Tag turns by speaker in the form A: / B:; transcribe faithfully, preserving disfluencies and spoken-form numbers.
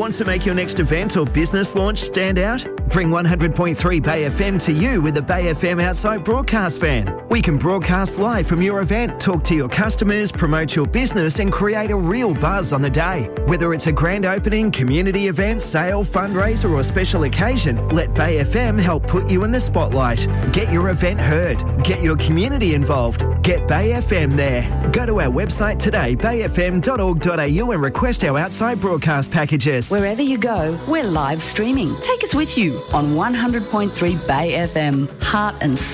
A: Want to make your next event or business launch stand out? Bring one hundred point three Bay F M to you with the Bay F M Outside Broadcast Van. We can broadcast live from your event, talk to your customers, promote your business and create a real buzz on the day. Whether it's a grand opening, community event, sale, fundraiser or special occasion, let Bay F M help put you in the spotlight. Get your event heard. Get your community involved. Get Bay F M there. Go to our website today, bay f m dot org dot a u and request our outside broadcast packages.
B: Wherever you go, we're live streaming. Take us with you on one hundred point three Bay F M, Heart and